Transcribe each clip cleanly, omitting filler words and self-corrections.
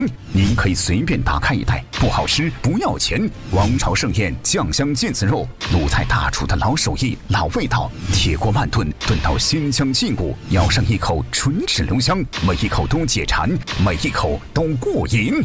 您可以随便打开一袋，不好吃不要钱。王朝盛宴酱香腱子肉，鲁菜大厨的老手艺、老味道，铁锅慢炖，炖到鲜香劲骨，咬上一口唇齿留香，每一口都解馋，每一口都过瘾。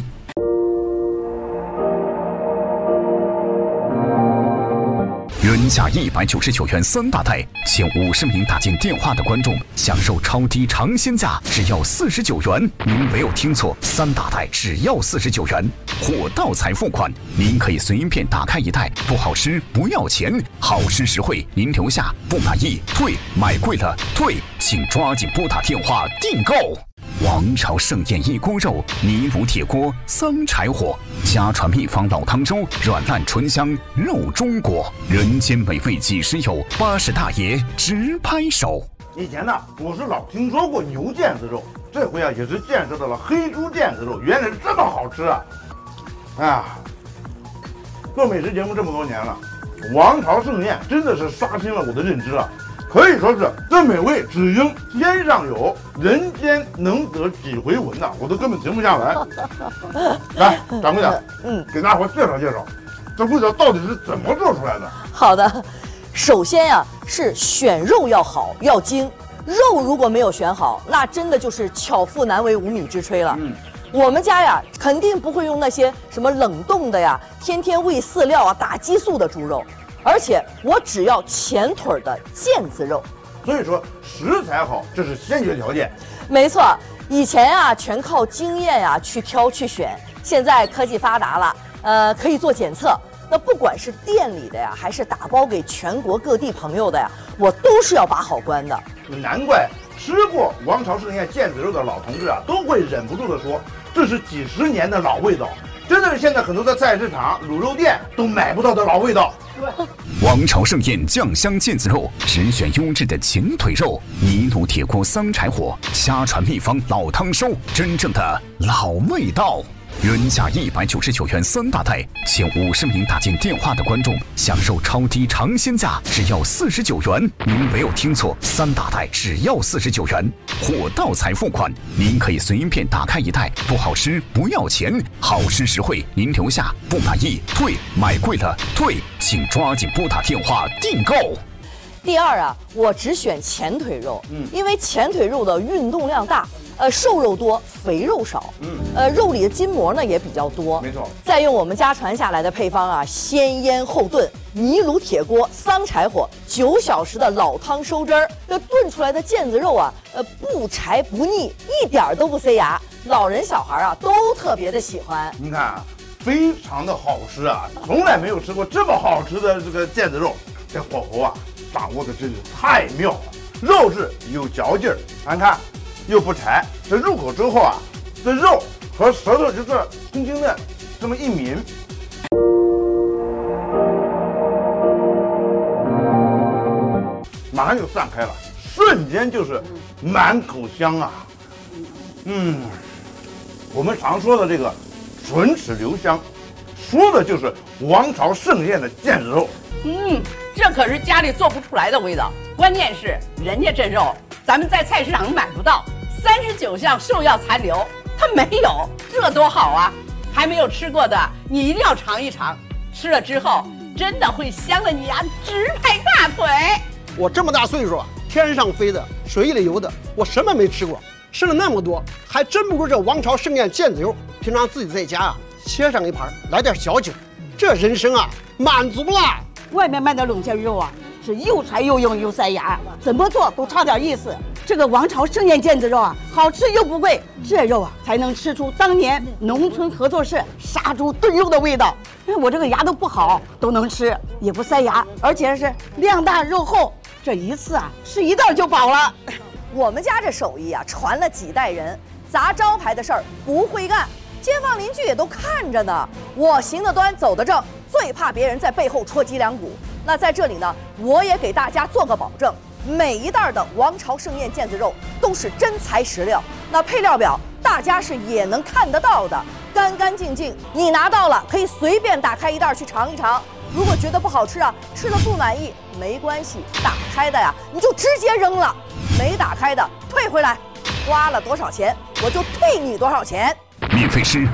原价199元3大袋，前50名打进电话的观众享受超低尝鲜价，只要49元。您没有听错，3大袋只要49元，货到才付款。您可以随便打开一袋，不好吃不要钱，好吃实惠。您留下，不满意退，买贵了退，请抓紧拨打电话订购。王朝盛宴一锅肉，泥炉铁锅3柴火，家传秘方老汤粥，软烂醇香肉中国，人间美味几时有？80大爷直拍手。 以前呢，我是老听说过牛腱子肉，这回啊也是见识到了黑猪腱子肉，原来是这么好吃啊！哎呀，做美食节目这么多年了，王朝盛宴真的是刷新了我的认知啊！可以说是这美味只应天上有，人间能得几回闻呐，我都根本停不下来。来，掌柜的，给大伙介绍介绍，这味道到底是怎么做出来的？ 好的，首先呀，是选肉要好要精，肉如果没有选好，那真的就是巧妇难为无米之炊了。我们家呀，肯定不会用那些什么冷冻的呀，天天喂饲料啊、打激素的猪肉。而且我只要前腿的腱子肉， 所以说食材好，这是先决条件。 没错，以前啊全靠经验呀去挑去选，现在科技发达了，可以做检测。那不管是店里的呀，还是打包给全国各地朋友的呀，我都是要把好关的。 难怪吃过王朝盛宴腱子肉的老同志啊，都会忍不住的说，这是几十年的老味道。真的是现在很多的菜市场、卤肉店都买不到的老味道。 王朝盛宴酱香腱子肉，只选优质的前腿肉，泥炉铁锅3柴火，家传秘方老汤粥，真正的老味道。原价199元3大袋，前50名打进电话的观众享受超低尝鲜价，只要49元。您没有听错，3大袋只要49元，货到才付款。您可以随便打开一袋，不好吃不要钱，好吃实惠。您留下，不满意退，买贵了退，请抓紧拨打电话订购。 第二啊，我只选前腿肉，因为前腿肉的运动量大。瘦肉多，肥肉少。肉里的筋膜呢也比较多。 没错。 再用我们家传下来的配方啊，先腌后炖，泥炉铁锅3柴火，9小时的老汤收汁儿，这炖出来的腱子肉啊，不柴不腻，一点都不塞牙，老人小孩啊都特别的喜欢。 您看啊，非常的好吃啊，从来没有吃过这么好吃的这个腱子肉，这火候啊掌握的真是太妙了，肉质有嚼劲儿，咱看。又不柴，这入口之后啊，这肉和舌头就是轻轻的这么一抿，马上就散开了，瞬间就是满口香啊。我们常说的这个唇齿留香，说的就是王朝盛宴的腱子肉。 这可是家里做不出来的味道，关键是人家这肉咱们在菜市场买不到。39项兽药残留，它没有，这多好啊！还没有吃过的，你一定要尝一尝，吃了之后真的会香的你啊，直拍大腿。 我这么大岁数啊，天上飞的，水里游的，我什么没吃过，吃了那么多，还真不如这王朝盛宴腱子肉。平常自己在家啊，切上一盘，来点小酒，这人生啊满足了。 外面卖的冷腱肉啊，是又柴又硬又塞牙，怎么做都差点意思。这个王朝盛宴腱子肉啊，好吃又不贵，这肉啊才能吃出当年农村合作社杀猪炖肉的味道。我这个牙都不好，都能吃，也不塞牙，而且是量大肉厚，这一次啊吃一袋就饱了。 我们家这手艺啊，传了几代人，砸招牌的事儿不会干，街坊邻居也都看着呢。我行得端，走得正，最怕别人在背后戳脊梁骨。那在这里呢，我也给大家做个保证。每一袋的王朝盛宴腱子肉都是真材实料，那配料表大家是也能看得到的，干干净净。你拿到了可以随便打开一袋去尝一尝，如果觉得不好吃啊，吃了不满意没关系，打开的呀你就直接扔了，没打开的退回来，花了多少钱我就退你多少钱。 免费吃